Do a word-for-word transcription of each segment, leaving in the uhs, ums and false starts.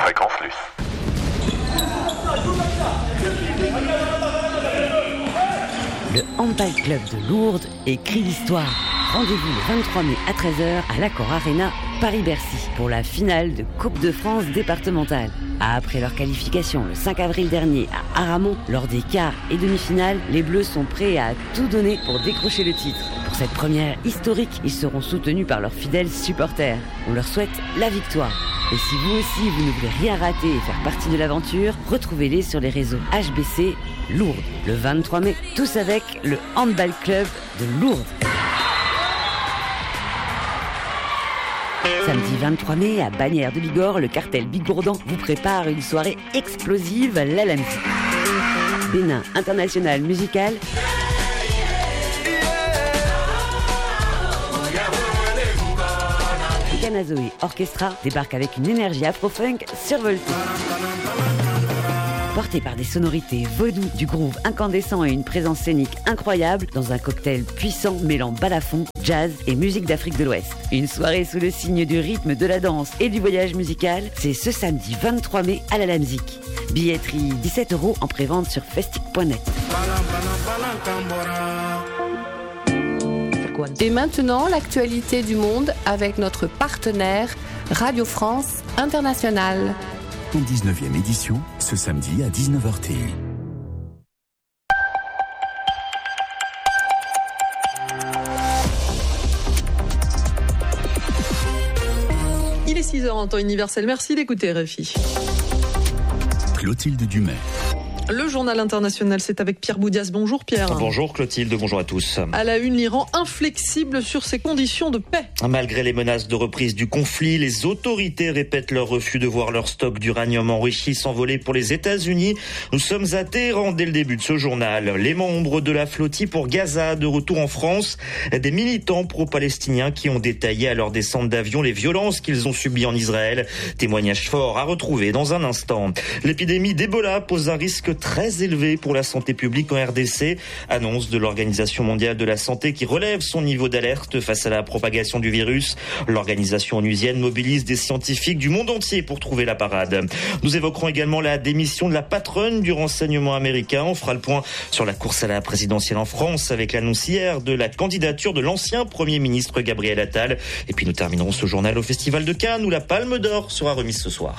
Fréquence Luce. Le Handball Club de Lourdes écrit l'histoire. Rendez-vous le vingt-trois mai à treize heures à l'Accor Arena, Paris-Bercy, pour la finale de Coupe de France départementale. Après leur qualification le cinq avril dernier à Aramon, lors des quarts et demi-finales, les Bleus sont prêts à tout donner pour décrocher le titre. Pour cette première historique, ils seront soutenus par leurs fidèles supporters. On leur souhaite la victoire. Et si vous aussi, vous ne voulez rien rater et faire partie de l'aventure, retrouvez-les sur les réseaux H B C Lourdes. Le vingt-trois mai, tous avec le Handball Club de Lourdes. Samedi vingt-trois mai, à Bagnères de Bigorre, le cartel Bigourdan vous prépare une soirée explosive à l'Alamzik. Bénin International Musical, Canazoe Orchestra débarque avec une énergie afro-funk survoltée. Porté par des sonorités vaudou, du groove incandescent et une présence scénique incroyable dans un cocktail puissant mêlant balafon, jazz et musique d'Afrique de l'Ouest. Une soirée sous le signe du rythme, de la danse et du voyage musical, c'est ce samedi vingt-trois mai à l'Alamzik. Billetterie dix-sept euros en prévente sur festic point net. Et maintenant, l'actualité du monde avec notre partenaire Radio France Internationale. dix-neuvième édition, ce samedi à dix-neuf heures T U. Il est six heures en temps universel. Merci d'écouter R F I. Clotilde Dumais. Le journal international, c'est avec Pierre Boudias. Bonjour Pierre. Bonjour Clotilde, bonjour à tous. À la une, l'Iran inflexible sur ses conditions de paix. Malgré les menaces de reprise du conflit, les autorités répètent leur refus de voir leur stock d'uranium enrichi s'envoler pour les États-Unis. Nous sommes à Téhéran dès le début de ce journal. Les membres de la flottille pour Gaza de retour en France. Des militants pro-palestiniens qui ont détaillé à leur descente d'avion les violences qu'ils ont subies en Israël. Témoignage fort à retrouver dans un instant. L'épidémie d'Ebola pose un risque très élevé pour la santé publique en R D C. Annonce de l'Organisation mondiale de la santé qui relève son niveau d'alerte face à la propagation du virus. L'organisation onusienne mobilise des scientifiques du monde entier pour trouver la parade. Nous évoquerons également la démission de la patronne du renseignement américain. On fera le point sur la course à la présidentielle en France avec l'annonce hier de la candidature de l'ancien Premier ministre Gabriel Attal. Et puis nous terminerons ce journal au Festival de Cannes où la Palme d'Or sera remise ce soir.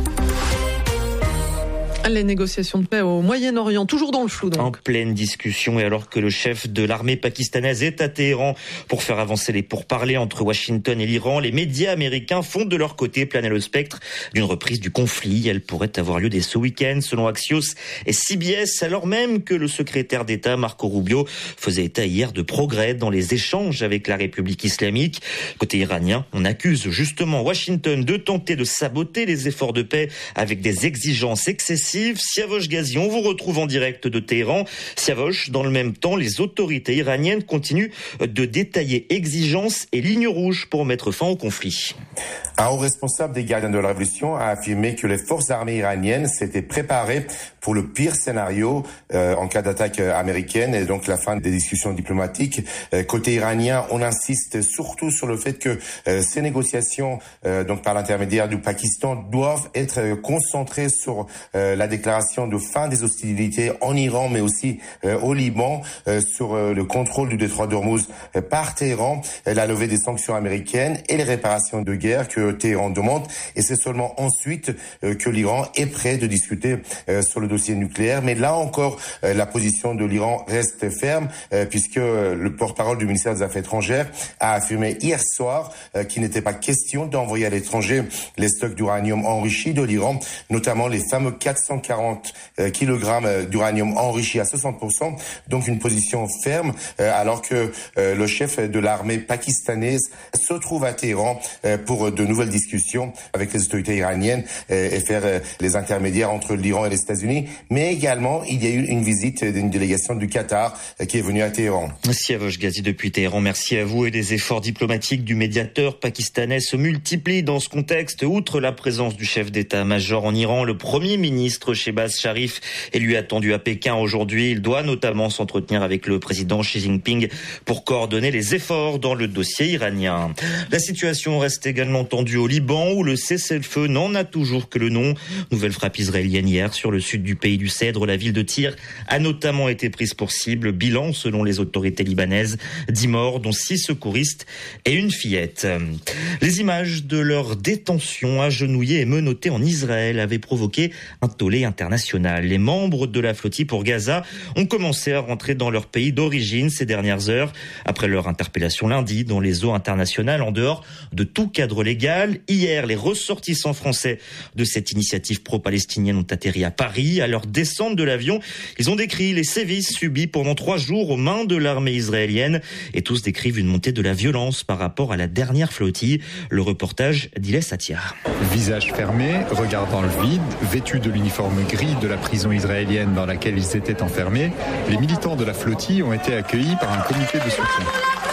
Les négociations de paix au Moyen-Orient, toujours dans le flou donc. En pleine discussion et alors que le chef de l'armée pakistanaise est à Téhéran pour faire avancer les pourparlers entre Washington et l'Iran, les médias américains font de leur côté planer le spectre d'une reprise du conflit. Elle pourrait avoir lieu dès ce week-end selon Axios et C B S, alors même que le secrétaire d'État Marco Rubio faisait état hier de progrès dans les échanges avec la République islamique. Côté iranien, on accuse justement Washington de tenter de saboter les efforts de paix avec des exigences excessives. Siavosh Ghazi, on vous retrouve en direct de Téhéran. Siavosh, dans le même temps, les autorités iraniennes continuent de détailler exigences et lignes rouges pour mettre fin au conflit. Un haut responsable des gardiens de la Révolution a affirmé que les forces armées iraniennes s'étaient préparées pour le pire scénario euh, en cas d'attaque américaine et donc la fin des discussions diplomatiques. Euh, côté iranien, on insiste surtout sur le fait que euh, ces négociations, euh, donc par l'intermédiaire du Pakistan, doivent être euh, concentrées sur euh, la déclaration de fin des hostilités en Iran, mais aussi euh, au Liban, euh, sur euh, le contrôle du détroit d'Ormuz euh, par Téhéran, euh, la levée des sanctions américaines et les réparations de guerre que Téhéran demande. Et c'est seulement ensuite euh, que l'Iran est prêt de discuter euh, sur le dossier nucléaire. Mais là encore, euh, la position de l'Iran reste ferme, euh, puisque euh, le porte-parole du ministère des Affaires étrangères a affirmé hier soir euh, qu'il n'était pas question d'envoyer à l'étranger les stocks d'uranium enrichi de l'Iran, notamment les fameux quatre cent quarante euh, kilogrammes d'uranium enrichi à soixante pour cent. Donc une position ferme, euh, alors que euh, le chef de l'armée pakistanaise se trouve à Téhéran euh, pour de nouvelles discussions avec les autorités iraniennes euh, et faire euh, les intermédiaires entre l'Iran et les États-Unis. Mais également, il y a eu une visite d'une délégation du Qatar euh, qui est venue à Téhéran. Siavosh Ghazi depuis Téhéran, merci à vous. Et les efforts diplomatiques du médiateur pakistanais se multiplient dans ce contexte. Outre la présence du chef d'état-major en Iran, le premier ministre ministre Shehbaz Sharif est lui attendu à Pékin aujourd'hui. Il doit notamment s'entretenir avec le président Xi Jinping pour coordonner les efforts dans le dossier iranien. La situation reste également tendue au Liban où le cessez-le-feu n'en a toujours que le nom. Nouvelle frappe israélienne hier sur le sud du pays du Cèdre. La ville de Tyr a notamment été prise pour cible. Bilan selon les autorités libanaises, dix morts dont six secouristes et une fillette. Les images de leur détention agenouillée et menottée en Israël avaient provoqué un tollé international. Les membres de la flottille pour Gaza ont commencé à rentrer dans leur pays d'origine ces dernières heures après leur interpellation lundi dans les eaux internationales en dehors de tout cadre légal. Hier, les ressortissants français de cette initiative pro-palestinienne ont atterri à Paris. À leur descente de l'avion, ils ont décrit les sévices subis pendant trois jours aux mains de l'armée israélienne et tous décrivent une montée de la violence par rapport à la dernière flottille. Le reportage d'Iles Attiar. Visage fermé, regard dans le vide, vêtus de l'uniforme gris de la prison israélienne dans laquelle ils étaient enfermés, les militants de la flottille ont été accueillis par un comité de soutien.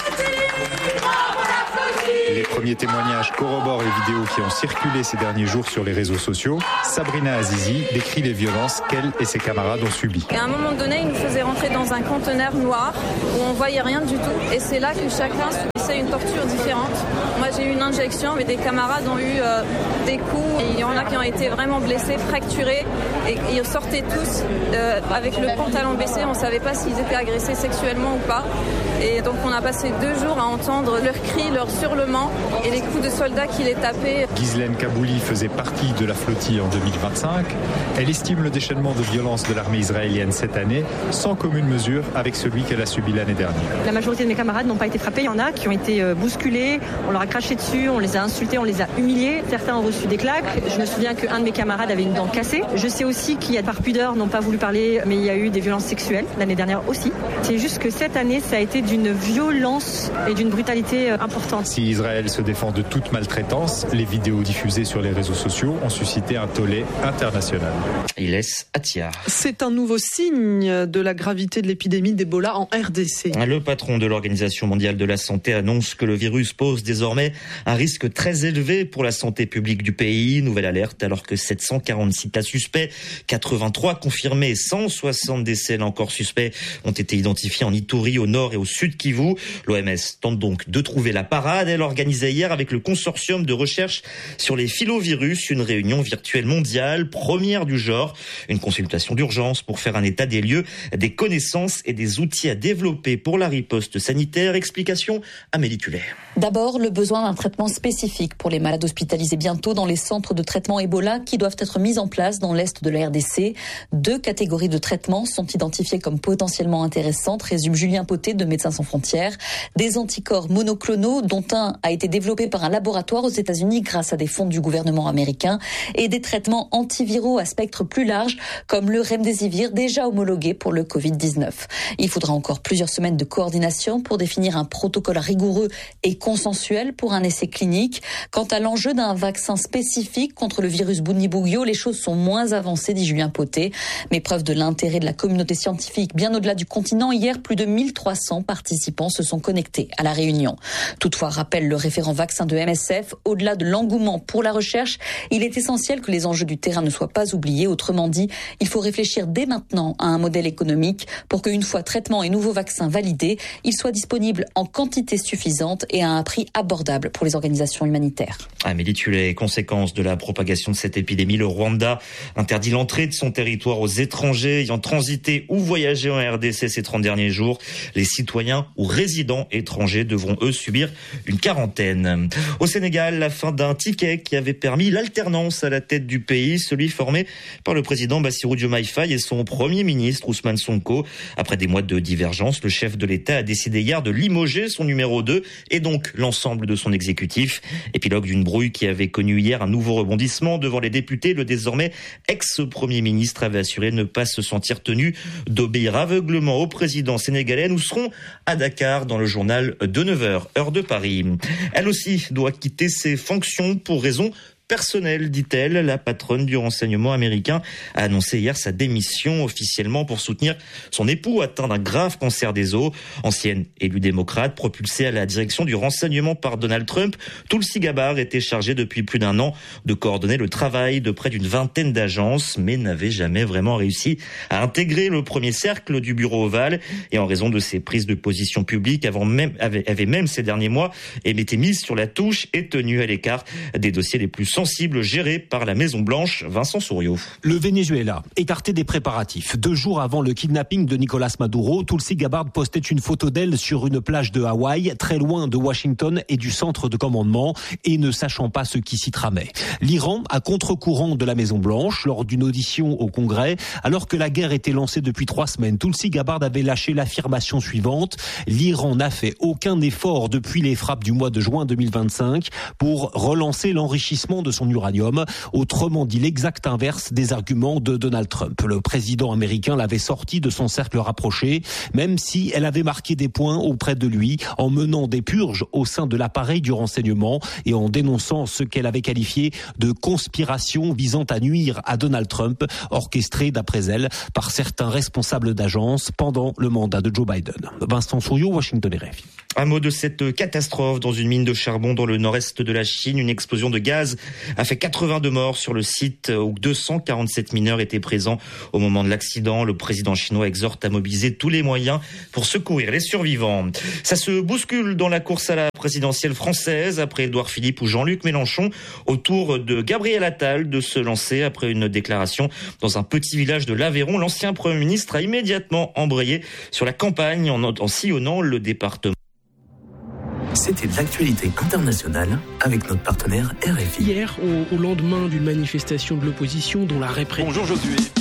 Les premiers témoignages corroborent les vidéos qui ont circulé ces derniers jours sur les réseaux sociaux. Sabrina Azizi décrit les violences qu'elle et ses camarades ont subies. Et à un moment donné, ils nous faisaient rentrer dans un conteneur noir où on voyait rien du tout. Et c'est là que chacun subissait une torture différente. Moi, j'ai eu une injection, mais des camarades ont eu euh, des coups. Et il y en a qui ont été vraiment blessés, fracturés. Et ils sortaient tous euh, avec le pantalon baissé. On ne savait pas s'ils étaient agressés sexuellement ou pas. Et donc, on a passé deux jours à entendre leurs cris, leurs hurlements et les coups de soldats qui les tapaient. Ghislaine Kabouli faisait partie de la flottille en deux mille vingt-cinq. Elle estime le déchaînement de violence de l'armée israélienne cette année sans commune mesure avec celui qu'elle a subi l'année dernière. La majorité de mes camarades n'ont pas été frappés. Il y en a qui ont été bousculés, on leur a craché dessus, on les a insultés, on les a humiliés. Certains ont reçu des claques. Je me souviens qu'un de mes camarades avait une dent cassée. Je sais aussi qu'il y a par pudeur n'ont pas voulu parler, mais il y a eu des violences sexuelles l'année dernière aussi. C'est juste que cette année, ça a été d'une violence et d'une brutalité importante. Si Israël se défend de toute maltraitance, les vidéos diffusées sur les réseaux sociaux ont suscité un tollé international. Iles Attiar. C'est un nouveau signe de la gravité de l'épidémie d'Ebola en R D C. Le patron de l'Organisation mondiale de la santé annonce que le virus pose désormais un risque très élevé pour la santé publique du pays. Nouvelle alerte alors que sept cent quarante-six cas suspects, quatre-vingt-trois confirmés, cent soixante décès encore suspects ont été identifiés en Ituri, au nord et au sud Kivu. L'O M S tente donc de trouver la parade. Elle organisait hier avec le consortium de recherche sur les filovirus une réunion virtuelle mondiale, première du genre, une consultation d'urgence pour faire un état des lieux, des connaissances et des outils à développer pour la riposte sanitaire. Explication Amélie Tullet. D'abord, le besoin d'un traitement spécifique pour les malades hospitalisés bientôt dans les centres de traitement Ebola qui doivent être mis en place dans l'est de la R D C. Deux catégories de traitements sont identifiées comme potentiellement intéressantes, résume Julien Poté de Médecins sans frontières. Des anticorps monoclonaux, dont un a été développé par un laboratoire aux États-Unis grâce à des fonds du gouvernement américain, et des traitements antiviraux à spectre plus large, comme le Remdesivir, déjà homologué pour le covid dix-neuf. Il faudra encore plusieurs semaines de coordination pour définir un protocole rigoureux et consensuel pour un essai clinique. Quant à l'enjeu d'un vaccin spécifique contre le virus Bundibugyo, les choses sont moins avancées, dit Julien Poté. Mais preuve de l'intérêt de la communauté scientifique bien au-delà du continent, hier, plus de mille trois cents participants se sont connectés à la réunion. Toutefois, rappelle le référent vaccin de M S F, au-delà de l'engouement pour la recherche, il est essentiel que les enjeux du terrain ne soient pas oubliés. Autrement dit, il faut réfléchir dès maintenant à un modèle économique pour qu'une fois traitement et nouveaux vaccins validés, ils soient disponibles en quantité suffisante et à un prix abordable pour les organisations humanitaires. Amélie Tullet, conséquence de la propagation de cette épidémie, le Rwanda interdit l'entrée de son territoire aux étrangers ayant transité ou voyagé en R D C ces trente derniers jours. Les citoyens ou résidents étrangers devront eux subir une quarantaine. Au Sénégal, la fin d'un ticket qui avait permis l'alternance à la tête du pays, celui formé par le président Bassirou Diomaye Faye et son premier ministre Ousmane Sonko. Après des mois de divergence, le chef de l'État a décidé hier de limoger son numéro deux et donc l'ensemble de son exécutif. Épilogue d'une brouille qui avait connu hier un nouveau rebondissement devant les députés. Le désormais ex-premier ministre avait assuré ne pas se sentir tenu d'obéir aveuglement au président sénégalais. Nous serons à Dakar dans le journal de neuf heures, heure de Paris. Elle aussi doit quitter ses fonctions pour raison personnel, dit-elle. La patronne du renseignement américain a annoncé hier sa démission officiellement pour soutenir son époux atteint d'un grave cancer des os. Ancienne élue démocrate, propulsée à la direction du renseignement par Donald Trump, Tulsi Gabbard était chargée depuis plus d'un an de coordonner le travail de près d'une vingtaine d'agences, mais n'avait jamais vraiment réussi à intégrer le premier cercle du bureau ovale. Et en raison de ses prises de position publiques, avant même, avait, avait même ces derniers mois été mise sur la touche et tenue à l'écart des dossiers les plus sensibles gérés par la Maison-Blanche. Vincent Souriau. Le Venezuela, écarté des préparatifs. Deux jours avant le kidnapping de Nicolas Maduro, Tulsi Gabbard postait une photo d'elle sur une plage de Hawaï, très loin de Washington et du centre de commandement, et ne sachant pas ce qui s'y tramait. L'Iran, à contre-courant de la Maison-Blanche, lors d'une audition au Congrès, alors que la guerre était lancée depuis trois semaines, Tulsi Gabbard avait lâché l'affirmation suivante: l'Iran n'a fait aucun effort depuis les frappes du mois de juin deux mille vingt-cinq pour relancer l'enrichissement de son uranium. Autrement dit, l'exact inverse des arguments de Donald Trump. Le président américain l'avait sorti de son cercle rapproché, même si elle avait marqué des points auprès de lui en menant des purges au sein de l'appareil du renseignement et en dénonçant ce qu'elle avait qualifié de conspiration visant à nuire à Donald Trump, orchestrée d'après elle par certains responsables d'agences pendant le mandat de Joe Biden. Vincent Souriau, Washington R F I. Un mot de cette catastrophe dans une mine de charbon dans le nord-est de la Chine. Une explosion de gaz a fait quatre-vingt-deux morts sur le site où deux cent quarante-sept mineurs étaient présents au moment de l'accident. Le président chinois exhorte à mobiliser tous les moyens pour secourir les survivants. Ça se bouscule dans la course à la présidentielle française après Édouard Philippe ou Jean-Luc Mélenchon. Au tour de Gabriel Attal de se lancer après une déclaration dans un petit village de l'Aveyron. L'ancien Premier ministre a immédiatement embrayé sur la campagne en, en sillonnant le département. C'était l'actualité internationale avec notre partenaire R F I. Hier, au, au lendemain d'une manifestation de l'opposition dont la répression... Bonjour Josué.